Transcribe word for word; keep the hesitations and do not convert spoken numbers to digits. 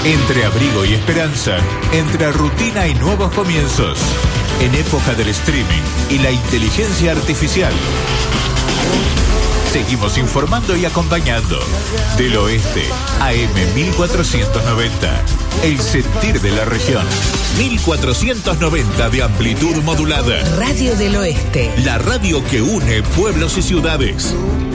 Entre abrigo y esperanza, entre rutina y nuevos comienzos, en época del streaming y la inteligencia artificial. Seguimos informando y acompañando. Del Oeste, A M mil cuatrocientos noventa. El sentir de la región. mil cuatrocientos noventa de amplitud modulada. Radio del Oeste. La radio que une pueblos y ciudades.